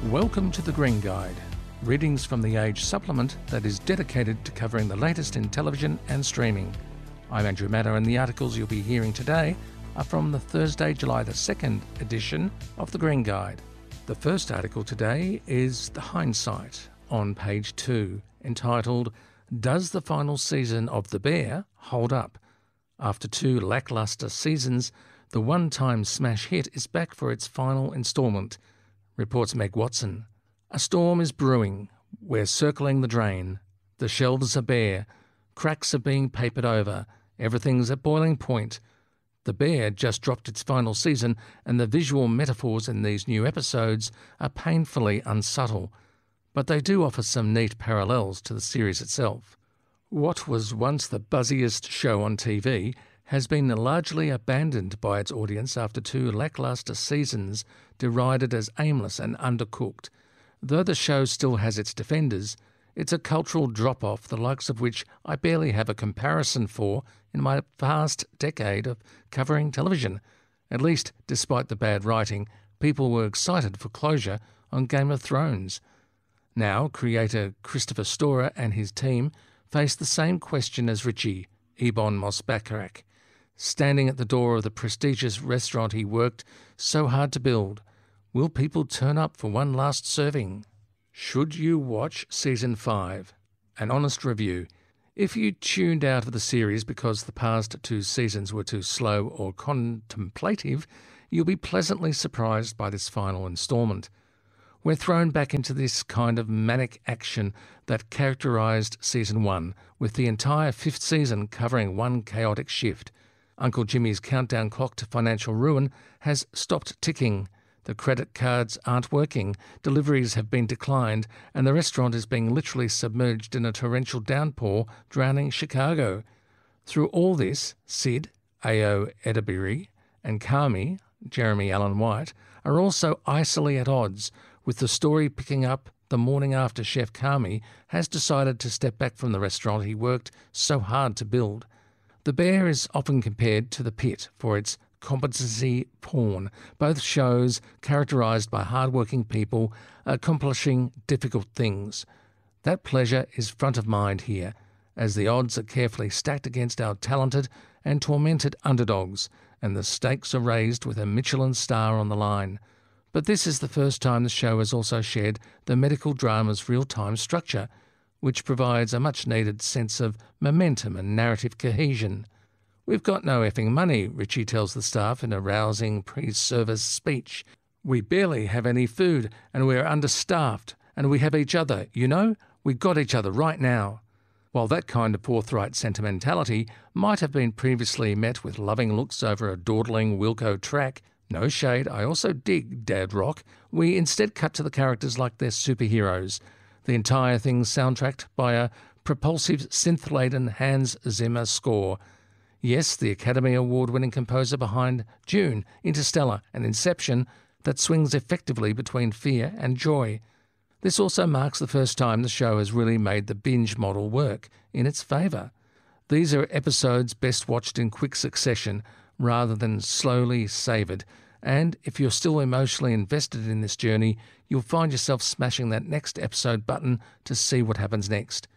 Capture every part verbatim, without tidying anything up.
Welcome to The Green Guide, readings from the Age supplement that is dedicated to covering the latest in television and streaming. I'm Andrew Matter, and the articles you'll be hearing today are from the Thursday, July the second edition of The Green Guide. The first article today is The Hindsight on page two, entitled, Does the Final Season of The Bear Hold Up? After two lacklustre seasons, the one-time smash hit is back for its final instalment, reports Meg Watson. A storm is brewing. We're circling the drain. The shelves are bare. Cracks are being papered over. Everything's at boiling point. The Bear just dropped its final season, and the visual metaphors in these new episodes are painfully unsubtle, but they do offer some neat parallels to the series itself. What was once the buzziest show on T V has been largely abandoned by its audience after two lacklustre seasons derided as aimless and undercooked. Though the show still has its defenders, it's a cultural drop-off the likes of which I barely have a comparison for in my past decade of covering television. At least, despite the bad writing, people were excited for closure on Game of Thrones. Now, creator Christopher Storer and his team face the same question as Richie, Ebon Moss-Bachrach, standing at the door of the prestigious restaurant he worked so hard to build. Will people turn up for one last serving? Should you watch Season five? An honest review. If you tuned out of the series because the past two seasons were too slow or contemplative, you'll be pleasantly surprised by this final instalment. We're thrown back into this kind of manic action that characterised Season one, with the entire fifth season covering one chaotic shift. Uncle Jimmy's countdown clock to financial ruin has stopped ticking. The credit cards aren't working, deliveries have been declined, and the restaurant is being literally submerged in a torrential downpour, drowning Chicago. Through all this, Sid, Ayo Edebiri, and Carmy, Jeremy Allen White, are also icily at odds, with the story picking up the morning after Chef Carmy has decided to step back from the restaurant he worked so hard to build. The Bear is often compared to The Pit for its competency porn, both shows characterised by hard-working people accomplishing difficult things. That pleasure is front of mind here, as the odds are carefully stacked against our talented and tormented underdogs, and the stakes are raised with a Michelin star on the line. But this is the first time the show has also shared the medical drama's real-time structure, which provides a much-needed sense of momentum and narrative cohesion. We've got no effing money, Richie tells the staff in a rousing pre-service speech. We barely have any food, and we're understaffed, and we have each other, you know? We got each other right now. While that kind of forthright sentimentality might have been previously met with loving looks over a dawdling Wilco track, no shade, I also dig dad rock, we instead cut to the characters like they're superheroes. The entire thing soundtracked by a propulsive synth-laden Hans Zimmer score. Yes, the Academy Award-winning composer behind Dune, Interstellar and Inception that swings effectively between fear and joy. This also marks the first time the show has really made the binge model work in its favour. These are episodes best watched in quick succession rather than slowly savoured, and if you're still emotionally invested in this journey, you'll find yourself smashing that next episode button to see what happens next.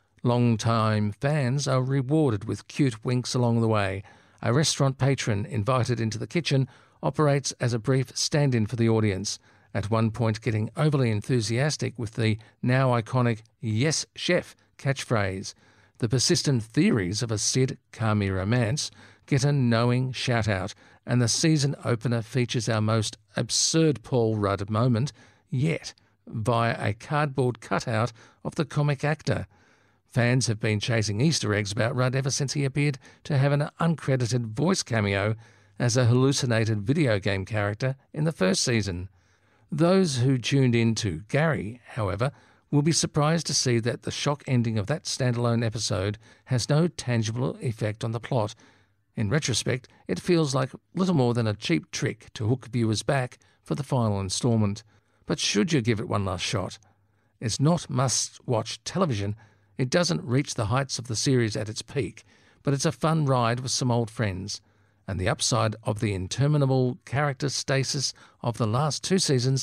Long-time fans are rewarded with cute winks along the way. A restaurant patron invited into the kitchen operates as a brief stand-in for the audience, at one point getting overly enthusiastic with the now iconic "Yes, Chef" catchphrase. The persistent theories of a Sid-Carmy romance get a knowing shout-out, and the season opener features our most absurd Paul Rudd moment yet, via a cardboard cutout of the comic actor. Fans have been chasing Easter eggs about Rudd ever since he appeared to have an uncredited voice cameo as a hallucinated video game character in the first season. Those who tuned in to Gary, however, will be surprised to see that the shock ending of that standalone episode has no tangible effect on the plot. In retrospect, it feels like little more than a cheap trick to hook viewers back for the final instalment. But should you give it one last shot? It's not must-watch television. It doesn't reach the heights of the series at its peak, but it's a fun ride with some old friends. And the upside of the interminable character stasis of the last two seasons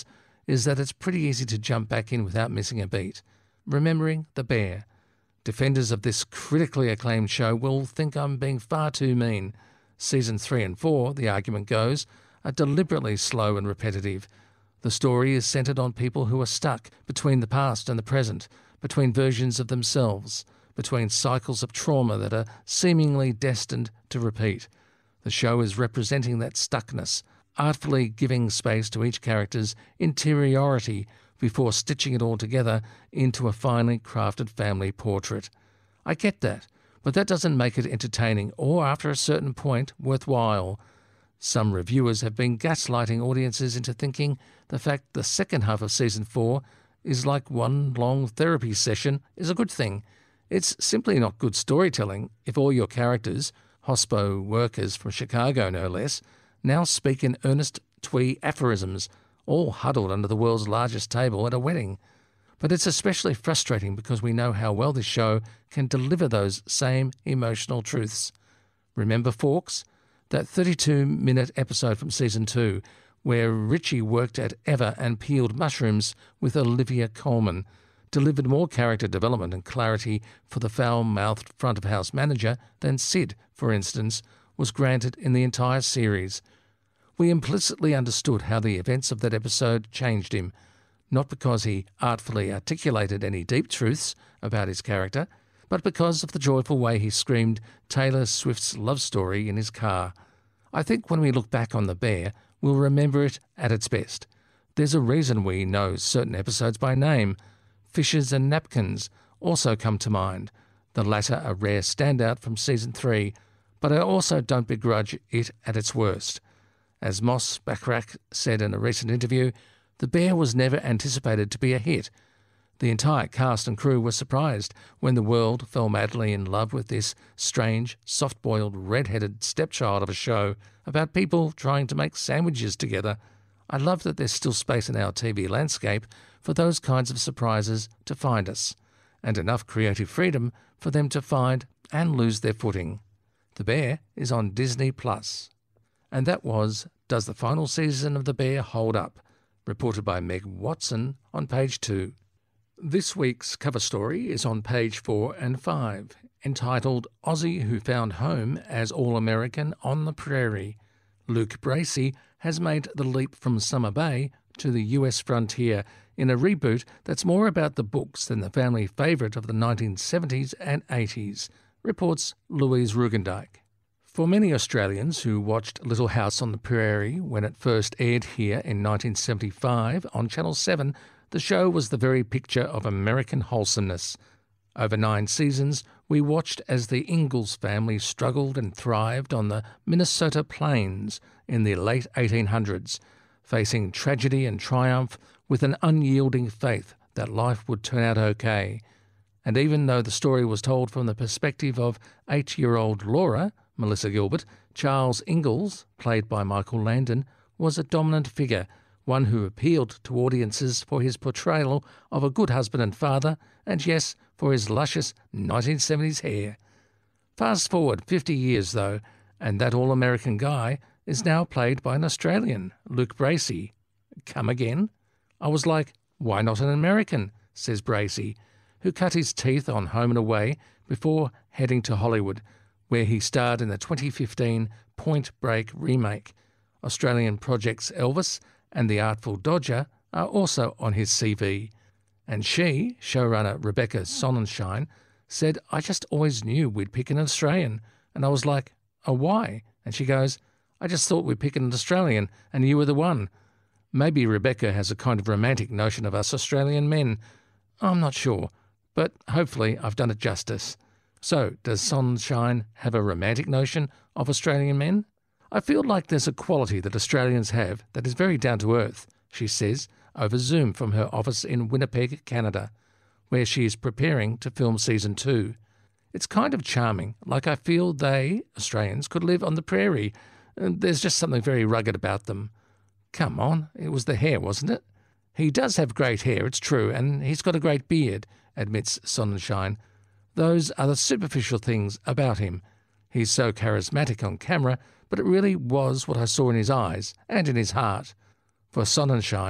is that it's pretty easy to jump back in without missing a beat. Remembering The Bear. Defenders of this critically acclaimed show will think I'm being far too mean. Season three and four, the argument goes, are deliberately slow and repetitive. The story is centred on people who are stuck between the past and the present, between versions of themselves, between cycles of trauma that are seemingly destined to repeat. The show is representing that stuckness, artfully giving space to each character's interiority before stitching it all together into a finely crafted family portrait. I get that, but that doesn't make it entertaining or, after a certain point, worthwhile. Some reviewers have been gaslighting audiences into thinking the fact the second half of season four is like one long therapy session is a good thing. It's simply not good storytelling if all your characters, hospo workers from Chicago no less, now speak in earnest twee aphorisms, all huddled under the world's largest table at a wedding. But it's especially frustrating because we know how well this show can deliver those same emotional truths. Remember Forks? That thirty-two minute episode from season two, where Richie worked at Ever and peeled mushrooms with Olivia Colman, delivered more character development and clarity for the foul-mouthed front-of-house manager than Sid, for instance, was granted in the entire series. We implicitly understood how the events of that episode changed him, not because he artfully articulated any deep truths about his character, but because of the joyful way he screamed Taylor Swift's love story in his car. I think when we look back on The Bear, we'll remember it at its best. There's a reason we know certain episodes by name. Fishes and Napkins also come to mind, the latter a rare standout from season three, but I also don't begrudge it at its worst. As Moss Bachrach said in a recent interview, The Bear was never anticipated to be a hit. The entire cast and crew were surprised when the world fell madly in love with this strange, soft-boiled, red-headed stepchild of a show about people trying to make sandwiches together. I love that there's still space in our T V landscape for those kinds of surprises to find us, and enough creative freedom for them to find and lose their footing. The Bear is on Disney plus. And that was Does the Final Season of The Bear Hold Up?, reported by Meg Watson on page two. This week's cover story is on page four and five, entitled Aussie Who Found Home as All-American on the Prairie. Luke Bracey has made the leap from Summer Bay to the U S frontier in a reboot that's more about the books than the family favourite of the nineteen seventies and eighties, reports Louise Rugendijk. For many Australians who watched Little House on the Prairie when it first aired here in nineteen seventy-five on Channel seven, the show was the very picture of American wholesomeness. Over nine seasons, we watched as the Ingalls family struggled and thrived on the Minnesota plains in the late eighteen hundreds, facing tragedy and triumph with an unyielding faith that life would turn out okay. And even though the story was told from the perspective of eight-year-old Laura, Melissa Gilbert, Charles Ingalls, played by Michael Landon, was a dominant figure, one who appealed to audiences for his portrayal of a good husband and father, and yes, for his luscious nineteen seventies hair. Fast forward fifty years, though, and that all-American guy is now played by an Australian, Luke Bracey. Come again? I was like, why not an American, says Bracey, who cut his teeth on Home and Away before heading to Hollywood, where he starred in the twenty fifteen Point Break remake. Australian projects Elvis and The Artful Dodger are also on his C V. And she, showrunner Rebecca Sonnenschein, said, I just always knew we'd pick an Australian. And I was like, oh, why? And she goes, I just thought we'd pick an Australian and you were the one. Maybe Rebecca has a kind of romantic notion of us Australian men. I'm not sure, but hopefully I've done it justice. So, does Sonnenschein have a romantic notion of Australian men? I feel like there's a quality that Australians have that is very down to earth, she says, over Zoom from her office in Winnipeg, Canada, where she is preparing to film season two. It's kind of charming, like I feel they, Australians, could live on the prairie. There's just something very rugged about them. Come on, it was the hair, wasn't it? He does have great hair, it's true, and he's got a great beard, admits Sonnenschein. Those are the superficial things about him. He's so charismatic on camera, but it really was what I saw in his eyes and in his heart. For Sonnenschein,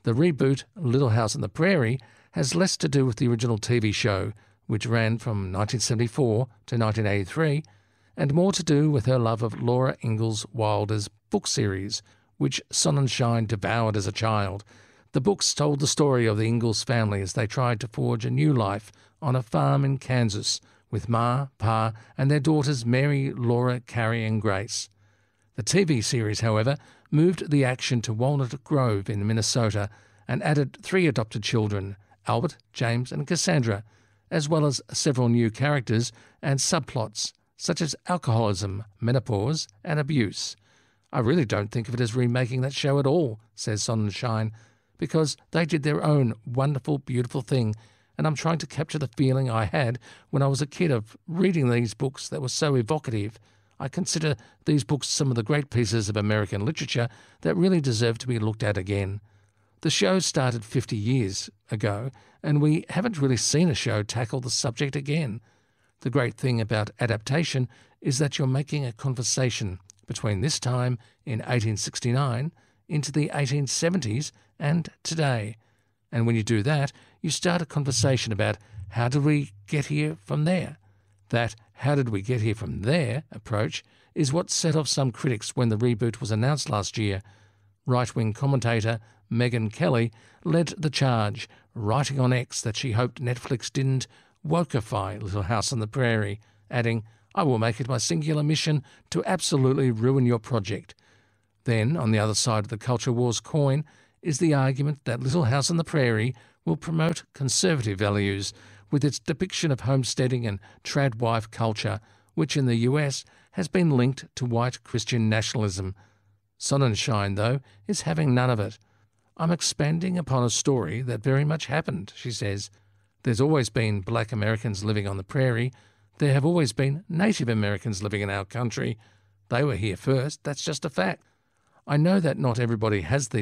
The reboot, Little House on the Prairie, has less to do with the original T V show, which ran from nineteen seventy-four to nineteen eighty-three, and more to do with her love of Laura Ingalls Wilder's book series, which Sonnenschein devoured as a child. The books told the story of the Ingalls family as they tried to forge a new life on a farm in Kansas with Ma, Pa, and their daughters Mary, Laura, Carrie, and Grace. The T V series, however, moved the action to Walnut Grove in Minnesota and added three adopted children, Albert, James, and Cassandra, as well as several new characters and subplots, such as alcoholism, menopause, and abuse. I really don't think of it as remaking that show at all, says Sonnenschein, because they did their own wonderful, beautiful thing, and I'm trying to capture the feeling I had when I was a kid of reading these books that were so evocative. I consider these books some of the great pieces of American literature that really deserve to be looked at again. The show started fifty years ago, and we haven't really seen a show tackle the subject again. The great thing about adaptation is that you're making a conversation between this time in eighteen sixty-nine into the eighteen seventies and today. And when you do that, you start a conversation about how did we get here from there. That how did we get here from there approach is what set off some critics when the reboot was announced last year. Right-wing commentator Megyn Kelly led the charge, writing on X that she hoped Netflix didn't wokeify Little House on the Prairie, adding, "I will make it my singular mission to absolutely ruin your project." Then, on the other side of the culture wars coin, is the argument that Little House on the Prairie will promote conservative values with its depiction of homesteading and trad-wife culture, which in the U S has been linked to white Christian nationalism. Sonnenschein, though, is having none of it. "I'm expanding upon a story that very much happened," she says. "There's always been black Americans living on the prairie. There have always been Native Americans living in our country. They were here first, that's just a fact. I know that not everybody has these